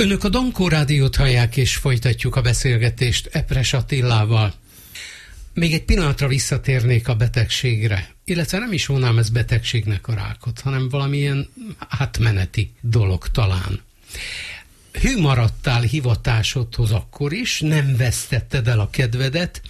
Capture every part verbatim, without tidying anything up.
Önök a Dankó Rádiót hallják, és folytatjuk a beszélgetést Epres Attilával. Még egy pillanatra visszatérnék a betegségre, illetve nem is volnám ez betegségnek a rákot, hanem valamilyen átmeneti dolog talán. Hű maradtál hivatásodhoz akkor is, nem vesztetted el a kedvedet,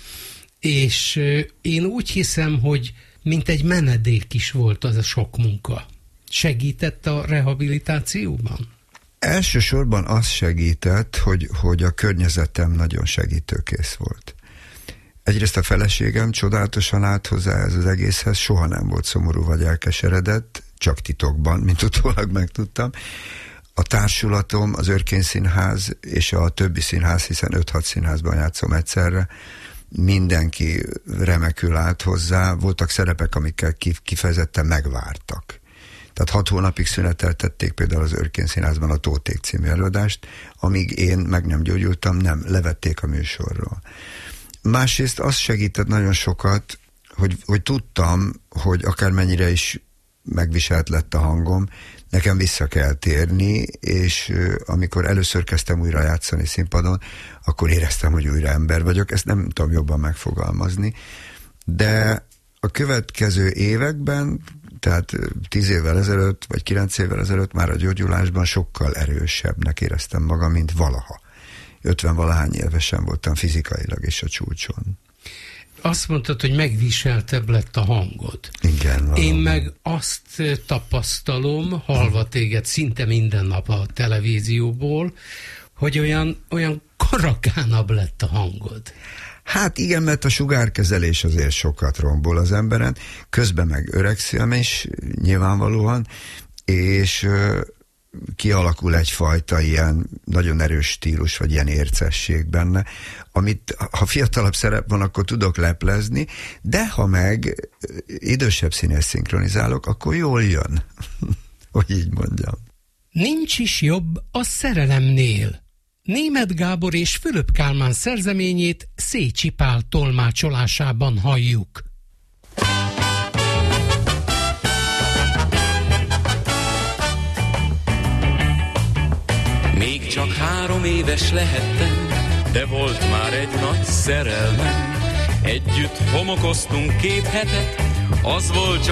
és én úgy hiszem, hogy mint egy menedék is volt az a sok munka. Segített a rehabilitációban? Elsősorban az segített, hogy, hogy a környezetem nagyon segítőkész volt. Egyrészt a feleségem csodálatosan állt hozzá ez az egészhez, soha nem volt szomorú vagy elkeseredett, csak titokban, mint utólag megtudtam. A társulatom, az Örkény Színház és a többi színház, hiszen öt-hat színházban játszom egyszerre, mindenki remekül állt hozzá, voltak szerepek, amikkel kifejezetten megvártak. Tehát hat hónapig szüneteltették például az Örkény Színházban a Tóték című előadást, amíg én meg nem gyógyultam, nem, levették a műsorról. Másrészt az segített nagyon sokat, hogy, hogy tudtam, hogy akármennyire is megviselt lett a hangom, nekem vissza kell térni, és amikor először kezdtem újra játszani színpadon, akkor éreztem, hogy újra ember vagyok, ezt nem tudom jobban megfogalmazni, de a következő években, tehát tíz évvel ezelőtt, vagy kilenc évvel ezelőtt már a gyógyulásban sokkal erősebbnek éreztem magam, mint valaha. ötven-valahány évesen voltam fizikailag is a csúcson. Azt mondtad, hogy megviseltebb lett a hangod. Igen, valami. Én meg azt tapasztalom, hallva téged szinte minden nap a televízióból, hogy olyan, olyan karakánabb lett a hangod. Hát igen, mert a sugárkezelés azért sokat rombol az emberen, közben meg öregszem is nyilvánvalóan, és ö, kialakul egyfajta ilyen nagyon erős stílus, vagy ilyen ércesség benne, amit ha fiatalabb szerep van, akkor tudok leplezni, de ha meg idősebb színész szinkronizálok, akkor jól jön, hogy így mondjam. Nincs is jobb a szerelemnél. Németh Gábor és Fülöp Kálmán szerzeményét Széchy Pál tolmácsolásában halljuk. Még csak három éves lehettem, de volt már egy nagy szerelmem. Együtt homokoztunk két hetet, az volt csak